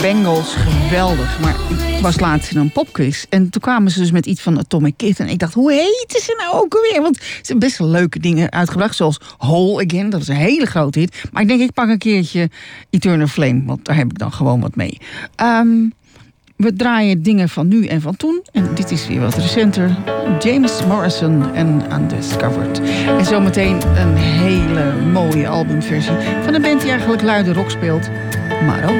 Bengals, geweldig. Maar ik was laatst in een popquiz. En toen kwamen ze dus met iets van Atomic Kid. En ik dacht, hoe heette ze nou ook alweer? Want ze hebben best wel leuke dingen uitgebracht. Zoals Whole Again, dat is een hele grote hit. Maar ik denk, ik pak een keertje Eternal Flame. Want daar heb ik dan gewoon wat mee. We draaien dingen van nu en van toen. En dit is weer wat recenter. James Morrison en Undiscovered. En zometeen een hele mooie albumversie van een band die eigenlijk luide rock speelt. Maar ook